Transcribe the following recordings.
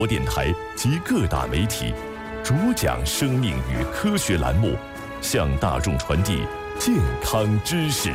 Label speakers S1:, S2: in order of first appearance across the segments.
S1: 电台及各大媒体主讲生命与科学栏目，向大众传递健康知识。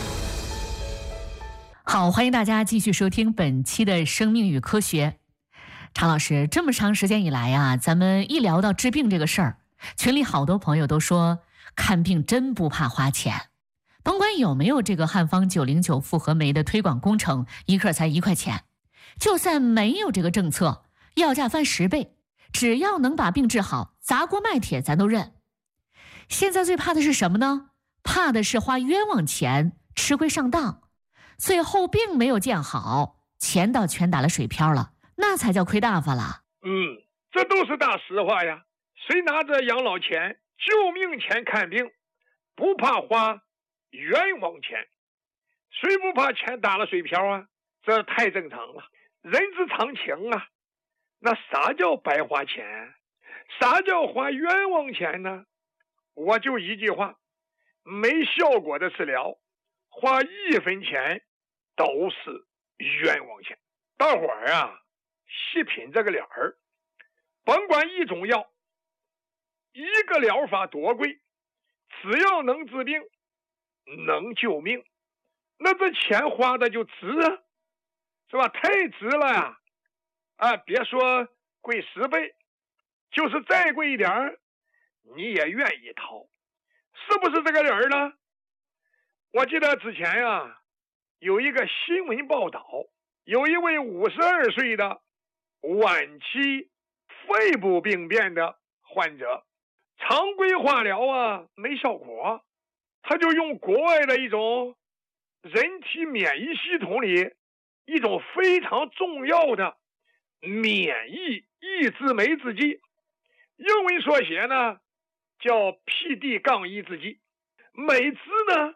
S2: 好，欢迎大家继续收听本期的生命与科学。常老师，这么长时间以来啊，咱们一聊到治病这个事儿，群里好多朋友都说看病真不怕花钱，甭管有没有这个汉方909复合酶的推广工程，一克才1块钱，就算没有这个政策，药价翻10倍，只要能把病治好，砸锅卖铁咱都认。现在最怕的是什么呢？怕的是花冤枉钱，吃亏上当，最后病没有见好，钱倒全打了水漂了，那才叫亏大发了。
S3: 这都是大实话呀。谁拿着养老钱、救命钱看病，不怕花冤枉钱？谁不怕钱打了水漂啊？这太正常了，人之常情啊。那啥叫白花钱？啥叫花冤枉钱呢？我就一句话，没效果的治疗，花1分钱都是冤枉钱。大伙儿啊，细品这个理儿，甭管一种药，一个疗法多贵，只要能治病，能救命，那这钱花的就值啊，是吧？太值了呀！别说贵10倍，就是再贵一点你也愿意掏，是不是这个理儿呢？我记得之前呀，有一个新闻报道，有一位52岁的晚期肺部病变的患者，常规化疗没效果，他就用国外的一种人体免疫系统里一种非常重要的免疫抑制酶制剂，英文缩写呢叫 PD-1 制剂，每支呢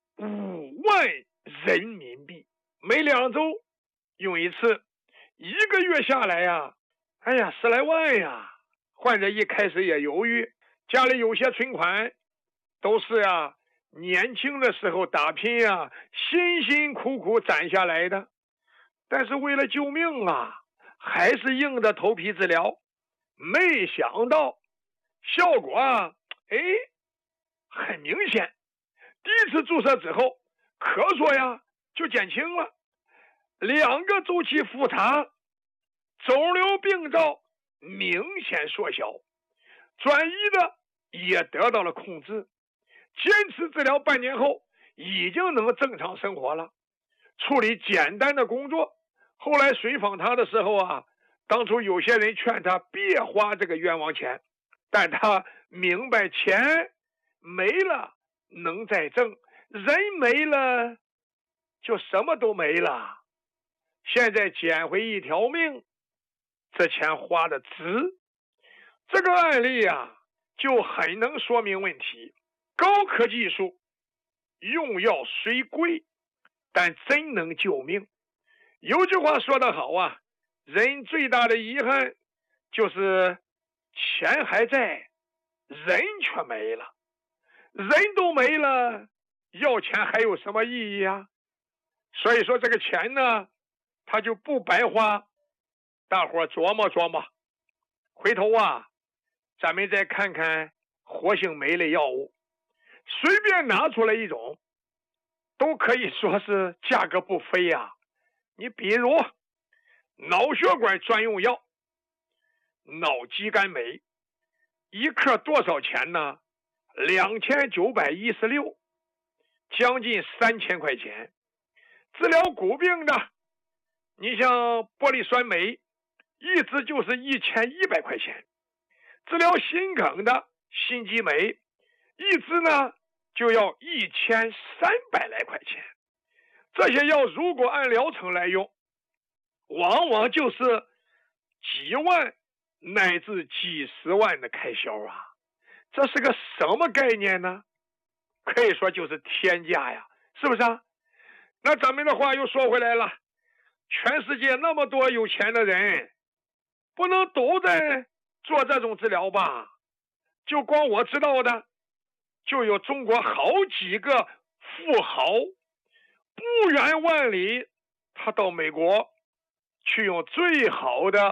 S3: 5万人民币，每2周用一次，1个月下来呀，10来万呀。患者一开始也犹豫，家里有些存款都是年轻的时候打拼辛辛苦苦攒下来的，但是为了救命还是硬着头皮治疗，没想到效果很明显。第一次注射之后，咳嗽就减轻了，2个周期复查，肿瘤病灶明显缩小，转移的也得到了控制。坚持治疗半年后，已经能正常生活了，处理简单的工作。后来随访他的时候当初有些人劝他别花这个冤枉钱，但他明白钱没了能再挣，人没了就什么都没了。现在捡回一条命，这钱花的值。这个案例就很能说明问题。高科技术用药虽贵，但真能救命。有句话说得好人最大的遗憾就是钱还在，人却没了。人都没了，要钱还有什么意义所以说这个钱呢，它就不白花。大伙琢磨琢磨，回头咱们再看看活性酶类药物，随便拿出来一种都可以说是价格不菲你比如脑血管专用药脑肌酐酶，1克多少钱呢？2916，将近3000块钱。治疗骨病的，你像玻璃酸酶一支就是1100块钱。治疗心梗的心肌酶一支呢就要1300来块钱。这些药如果按疗程来用，往往就是几万乃至几十万的开销这是个什么概念呢？可以说就是天价是不是那咱们的话又说回来了，全世界那么多有钱的人，不能都在做这种治疗吧？就光我知道的，就有中国好几个富豪，不远万里，他到美国去用最好的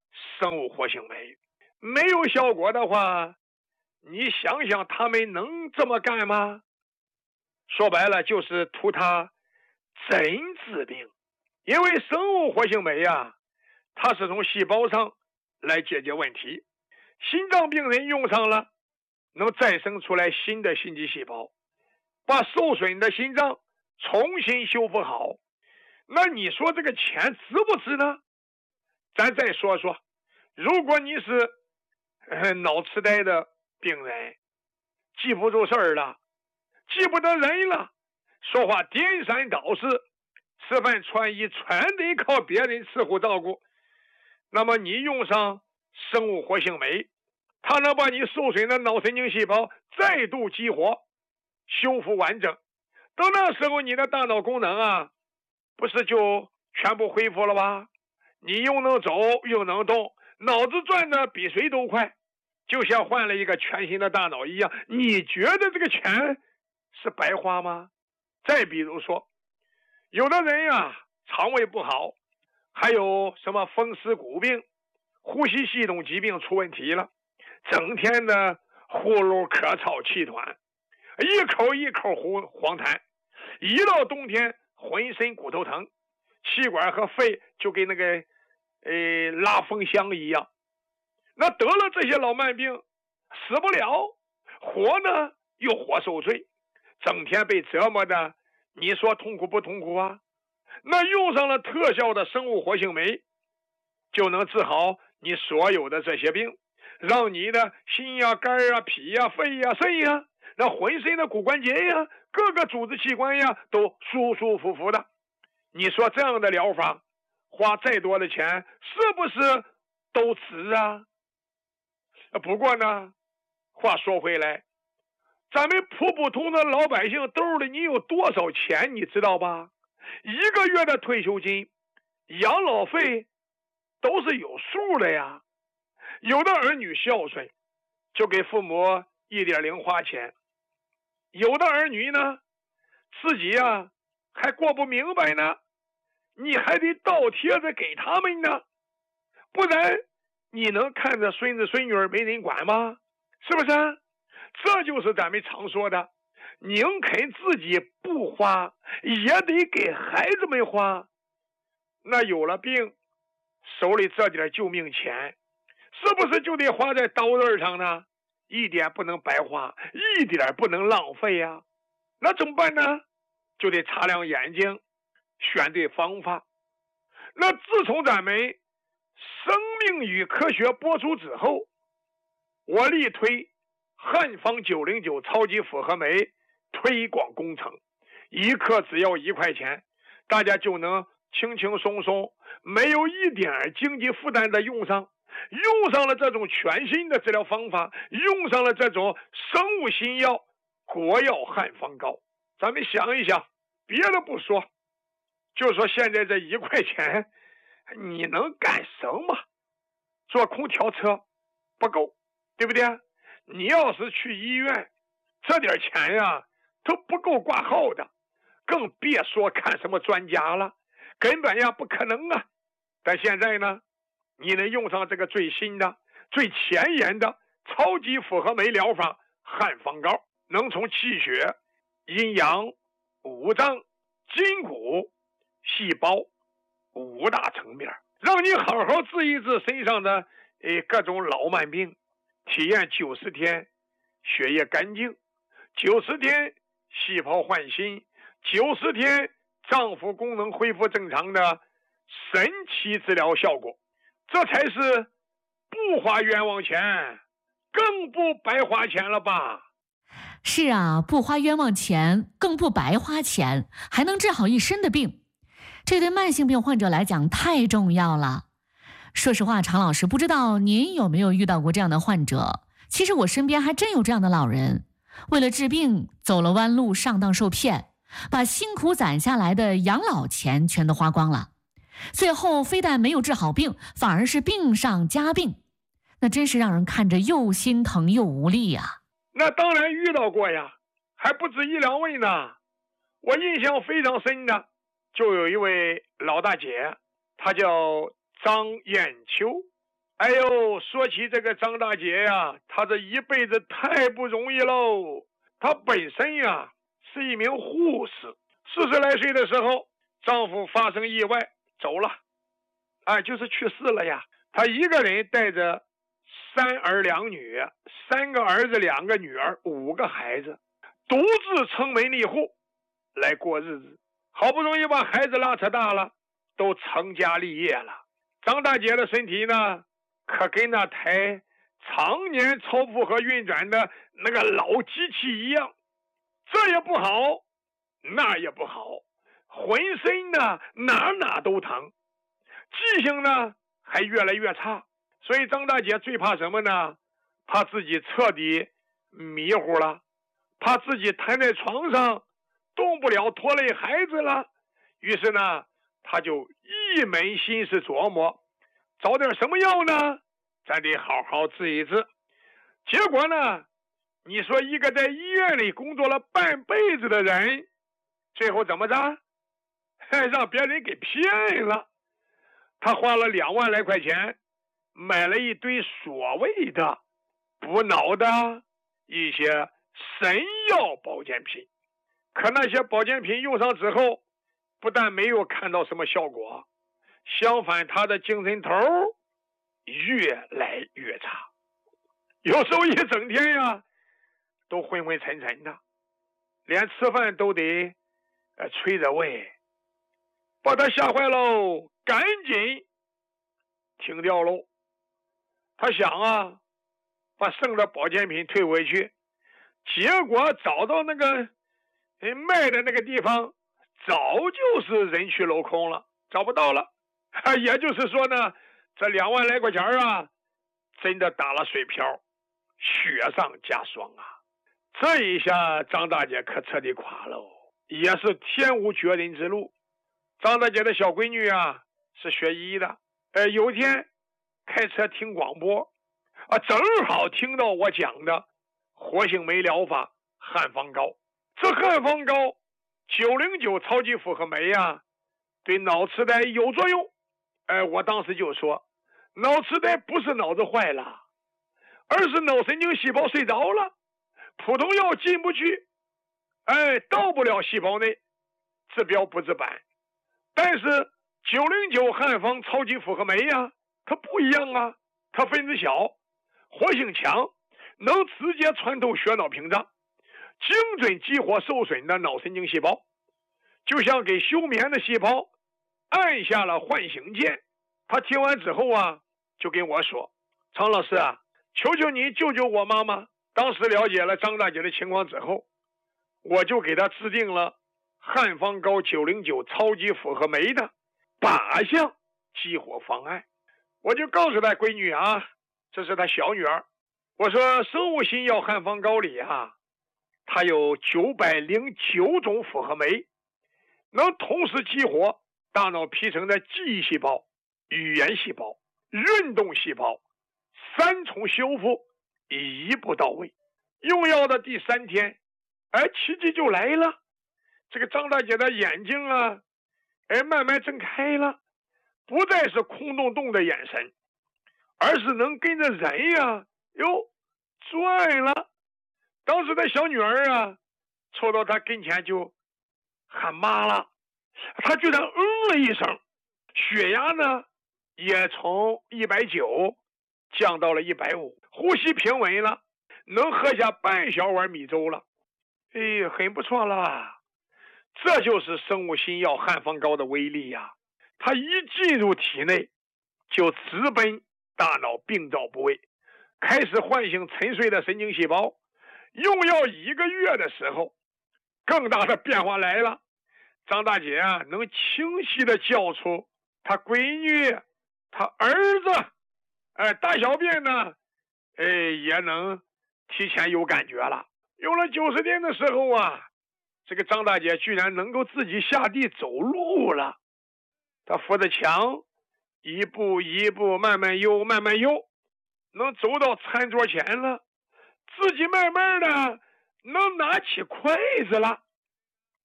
S3: 生物活性酶。没有效果的话，你想想他们能这么干吗？说白了就是图他真治病。因为生物活性酶啊，它是从细胞上来解决问题。心脏病人用上了，能再生出来新的心肌细胞，把受损的心脏重新修复好。那你说这个钱值不值呢？咱再说说，如果你是脑痴呆的病人，记不住事儿了，记不得人了，说话颠三倒四，吃饭穿衣全得靠别人伺候照顾，那么你用上生物活性酶，它能把你受损的脑神经细胞再度激活，修复完整。到那时候你的大脑功能啊，不是就全部恢复了吧？你又能走又能动，脑子转的比谁都快，就像换了一个全新的大脑一样。你觉得这个钱是白花吗？再比如说，有的人呀，肠胃不好，还有什么风湿骨病、呼吸系统疾病出问题了，整天的呼噜咳嗽气喘，一口一口黄痰，一到冬天浑身骨头疼，气管和肺就跟那个拉风箱一样。那得了这些老慢病，死不了，活呢又活受罪，整天被折磨的，你说痛苦不痛苦啊？那用上了特效的生物活性酶，就能治好你所有的这些病，让你的心呀、肝呀、脾呀、肺呀、肾呀，那浑身的骨关节呀、各个组织器官呀都舒舒服服的。你说这样的疗法花再多的钱是不是都值啊？不过呢，话说回来，咱们普普通的老百姓兜里你有多少钱你知道吧？一个月的退休金、养老费都是有数的呀。有的儿女孝顺，就给父母一点零花钱；有的儿女呢，自己呀还过不明白呢，你还得倒贴着给他们呢，不然你能看着孙子孙女没人管吗？是不是啊？这就是咱们常说的，宁肯自己不花，也得给孩子们花。那有了病，手里这点救命钱，是不是就得花在刀刃上呢？一点不能白花，一点不能浪费呀。那怎么办呢？就得擦亮眼睛，选对方法。那自从咱们生命与科学播出之后，我力推汉方909超级复合酶推广工程，一克只要1块钱，大家就能轻轻松松，没有一点经济负担的用上了这种全新的治疗方法，用上了这种生物新药国药汉方膏。咱们想一想，别的不说，就说现在这1块钱你能干什么？坐空调车不够，对不对？你要是去医院，这点钱呀都不够挂号的，更别说看什么专家了，根本呀不可能啊。但现在呢，你能用上这个最新的、最前沿的超级复合酶疗法汉方膏，能从气血、阴阳、五脏、筋骨、细胞5大层面，让你好好治一治身上的各种老慢病，体验90天血液干净，90天细胞焕新，90天脏腑功能恢复正常的神奇治疗效果。这才是不花冤枉钱，更不白花钱了吧？
S2: 是啊，不花冤枉钱，更不白花钱，还能治好一身的病，这对慢性病患者来讲太重要了。说实话，常老师，不知道您有没有遇到过这样的患者？其实我身边还真有这样的老人，为了治病走了弯路，上当受骗，把辛苦攒下来的养老钱全都花光了，最后非但没有治好病，反而是病上加病，那真是让人看着又心疼又无力呀。
S3: 那当然遇到过呀，还不止1-2位呢。我印象非常深的，就有一位老大姐，她叫张艳秋， 哎呦，说起这个张大姐呀，她这一辈子太不容易喽。她本身呀是一名护士，40来岁的时候，丈夫发生意外走了，就是去世了呀。她一个人带着3儿2女，3个儿子2个女儿，5个孩子，独自城门立户来过日子。好不容易把孩子拉扯大了，都成家立业了。张大姐的身体呢，可跟那台常年超负荷运转的那个老机器一样，这也不好，那也不好，浑身呢哪都疼，记性呢还越来越差。所以张大姐最怕什么呢？怕自己彻底迷糊了，怕自己瘫在床上动不了，拖累孩子了。于是呢，她就一门心思琢磨找点什么药呢，咱得好好治一治。结果呢，你说一个在医院里工作了半辈子的人，最后怎么着？让别人给骗了。他花了2万来块钱买了一堆所谓的补脑的一些神药保健品，可那些保健品用上之后，不但没有看到什么效果，相反他的精神头越来越差，有时候一整天呀都昏昏沉沉的，连吃饭都得吹着胃，把他吓坏喽，赶紧停掉喽。他想把剩的保健品退回去，结果找到那个卖的那个地方，早就是人去楼空了，找不到了。也就是说呢，这2万来块钱真的打了水漂，雪上加霜啊！这一下张大姐可彻底垮了，也是天无绝人之路。张大姐的小闺女是学医的，有一天开车听广播正好听到我讲的活性酶疗法汉方膏。这汉方膏909超级复合酶对脑痴呆有作用。我当时就说，脑痴呆不是脑子坏了，而是脑神经细胞睡着了，普通药进不去，到不了细胞内，治标不治本。但是909汉方超级复合酶它不一样它分子小，活性强，能直接穿透血脑屏障，精准激活受损的脑神经细胞，就像给休眠的细胞按下了唤醒键。他听完之后就跟我说，常老师求求你救救我妈妈。当时了解了张大姐的情况之后，我就给她制定了汉方膏909超级复合酶的8项激活方案。我就告诉她，闺女这是她小女儿，我说生物新药汉方膏里它有909种复合酶，能同时激活大脑皮层的记忆细胞、语言细胞、运动细胞，3重修复，一步到位。用药的第3天，奇迹就来了。这个张大姐的眼睛慢慢睁开了，不再是空洞洞的眼神，而是能跟着人转了。当时的小女儿凑到她跟前就喊妈了，她居然了一声，血压呢也从190降到了150，呼吸平稳了，能喝下半小碗米粥了。很不错了。这就是生物新药汉方膏的威力它一进入体内就直奔大脑病灶部位，开始唤醒沉睡的神经细胞。用药1个月的时候，更大的变化来了。张大姐能清晰的叫出她闺女、她儿子，大小便呢也能提前有感觉了。用了90天的时候这个张大姐居然能够自己下地走路了。她扶着墙，一步一步慢慢悠，慢慢悠，能走到餐桌前了，自己慢慢的能拿起筷子了，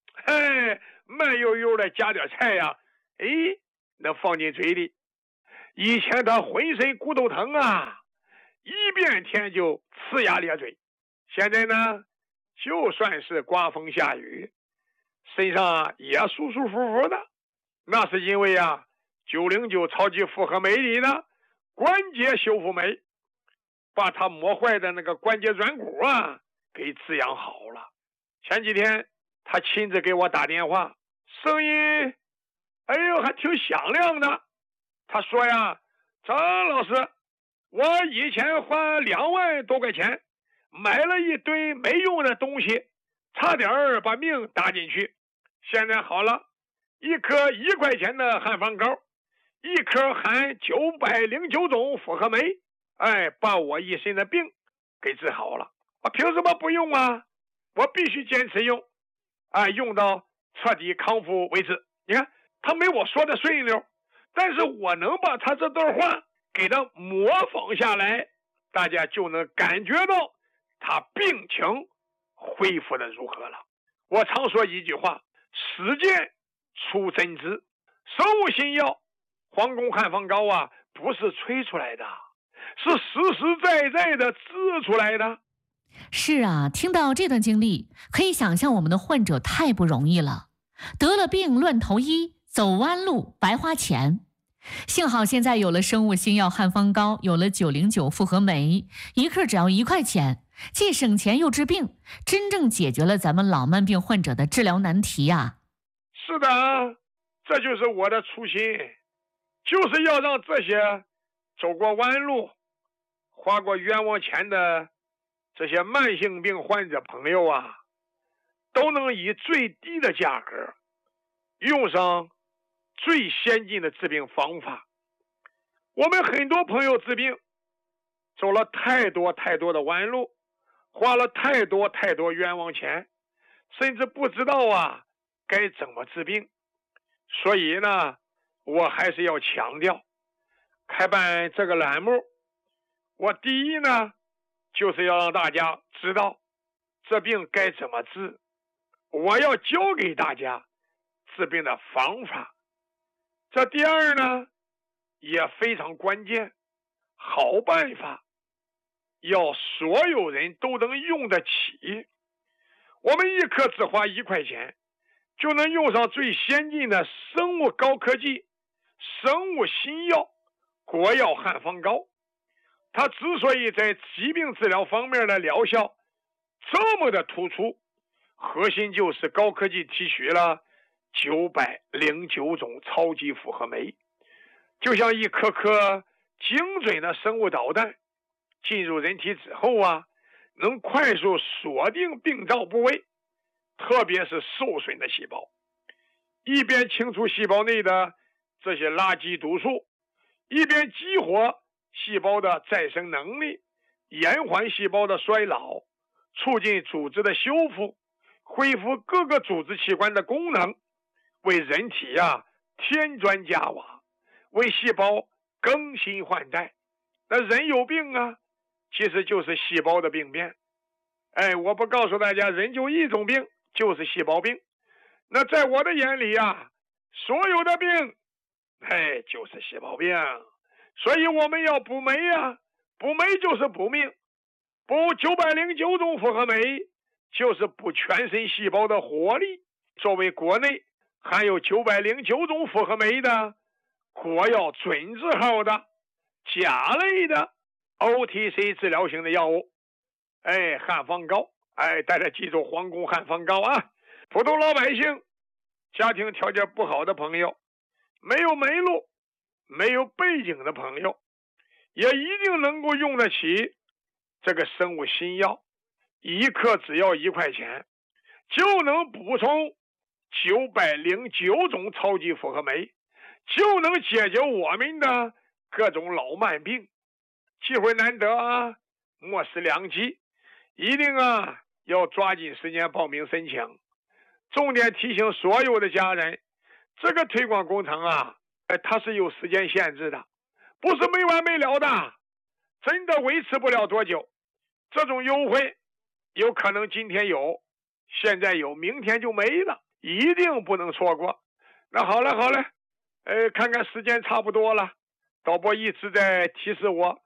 S3: 慢悠悠的夹点菜能放进嘴里。 以前他浑身骨头疼啊，一变天就呲牙咧嘴。现在呢，就算是刮风下雨，身上也舒舒服服的。那是因为啊，909超级复合酶里的关节修复酶，把他磨坏的那个关节软骨啊给滋养好了。前几天他亲自给我打电话，声音哎呦还挺响亮的。他说呀，张老师，我以前花2万多块钱买了一堆没用的东西，差点把命搭进去。现在好了，一颗1块钱的汉方膏，一颗含909种复合酶，把我一身的病给治好了。我凭什么不用啊？我必须坚持用，用到彻底康复为止。你看他没我说的顺溜，但是我能把他这段话给他模仿下来，大家就能感觉到他病情恢复的如何了。我常说一句话，实践出真知。生物新药皇宫汉方膏啊，不是吹出来的，是实实在在的治出来的。
S2: 是啊，听到这段经历，可以想象我们的患者太不容易了，得了病乱投医，走弯路白花钱。幸好现在有了生物新药汉方膏，有了909复合酶，一克只要1块钱，既省钱又治病，真正解决了咱们老慢病患者的治疗难题啊。
S3: 是的，这就是我的初心，就是要让这些走过弯路花过冤枉钱的这些慢性病患者朋友啊，都能以最低的价格用上最先进的治病方法。我们很多朋友治病走了太多的弯路，花了太多冤枉钱，甚至不知道啊该怎么治病。所以呢，我还是要强调，开办这个栏目，我第一呢就是要让大家知道这病该怎么治，我要教给大家治病的方法。这第二呢也非常关键，好办法要所有人都能用得起。我们一颗只花1块钱，就能用上最先进的生物高科技生物新药国药汉方膏。它之所以在疾病治疗方面的疗效这么的突出，核心就是高科技提取了909种超级复合酶，就像一颗颗精准的生物导弹进入人体之后啊，能快速锁定病灶部位，特别是受损的细胞，一边清除细胞内的这些垃圾毒素，一边激活细胞的再生能力，延缓细胞的衰老，促进组织的修复，恢复各个组织器官的功能，为人体添砖加瓦，为细胞更新换代。那人有病啊，其实就是细胞的病变。我不告诉大家人就一种病，就是细胞病。那在我的眼里所有的病就是细胞病。所以我们要补酶补酶就是补命，补909种复合酶就是补全身细胞的活力。作为国内含有909种复合酶的国药准字号的甲类的 OTC 治疗型的药物，汉方膏，大家记住皇宫汉方膏啊。普通老百姓家庭条件不好的朋友，没有门路没有背景的朋友，也一定能够用得起这个生物新药，一克只要1块钱，就能补充909种超级复合酶，就能解决我们的各种老慢病。机会难得莫失良机，一定要抓紧时间报名申请。重点提醒所有的家人，这个推广工程它是有时间限制的，不是没完没了的，真的维持不了多久。这种优惠有可能今天有，现在有，明天就没了，一定不能错过。那好了，看看时间差不多了， 导播一直在提示我，